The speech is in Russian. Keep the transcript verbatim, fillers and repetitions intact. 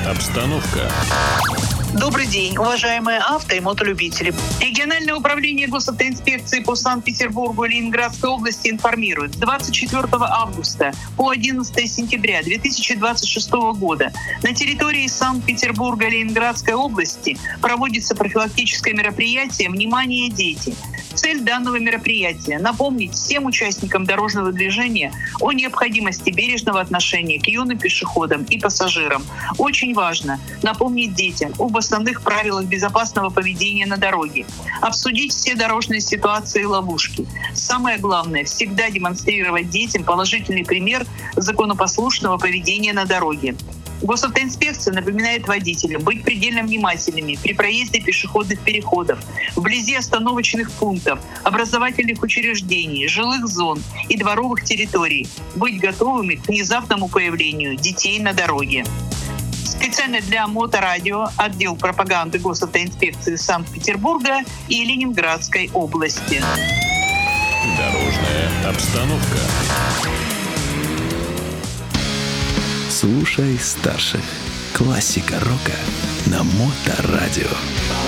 обстановка. Добрый день, уважаемые авто- и мотолюбители. Региональное управление госавтоинспекции по Санкт-Петербургу и Ленинградской области информирует: с двадцать четвёртого августа по одиннадцатого сентября две тысячи двадцать шестого года на территории Санкт-Петербурга и Ленинградской области проводится профилактическое мероприятие «Внимание, дети». Цель данного мероприятия — напомнить всем участникам дорожного движения о необходимости бережного отношения к юным пешеходам и пассажирам. Очень важно напомнить детям об основных правилах безопасного поведения на дороге, обсудить все дорожные ситуации и ловушки. Самое главное — всегда демонстрировать детям положительный пример законопослушного поведения на дороге. Госавтоинспекция напоминает водителям быть предельно внимательными при проезде пешеходных переходов, вблизи остановочных пунктов, образовательных учреждений, жилых зон и дворовых территорий, быть готовыми к внезапному появлению детей на дороге. Специально для Моторадио, отдел пропаганды Госавтоинспекции Санкт-Петербурга и Ленинградской области. Дорожная обстановка. Слушай старших. Классика рока на Моторадио.